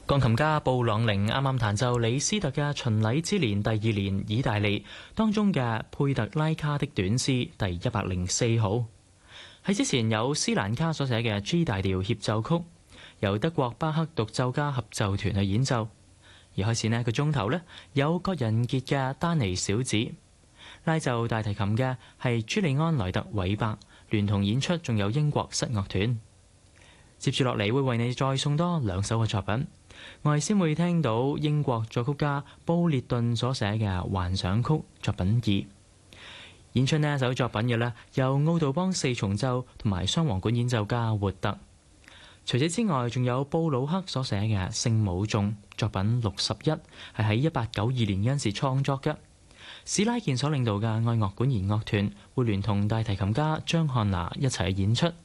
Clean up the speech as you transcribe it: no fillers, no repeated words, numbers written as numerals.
鋼琴家布朗寧啱啱彈奏李斯特嘅巡禮之年第二年意大利當中嘅佩特拉卡的短詩第104號。喺之前有斯蘭卡所寫嘅 G 大調協奏曲，由德國巴克獨奏家合奏團去演奏。而開始呢個鐘頭呢，有各人傑嘅丹尼小子，拉奏大提琴嘅係朱利安萊特韋伯，聯同演出仲有英國室樂團。接住落嚟會為你再送多2首嘅作品，我哋先會聽到英國作曲家布列頓所寫嘅幻想曲作品2。演出呢首作品嘅呢，由奧杜邦4重奏同埋雙簧管演奏家活特。除此之外，仲有布魯克所寫嘅聖母頌作品61，係喺1892年嗰陣時創作嘅。史拉健所領導嘅愛樂管弦樂團會聯同大提琴家張漢娜一齊演出。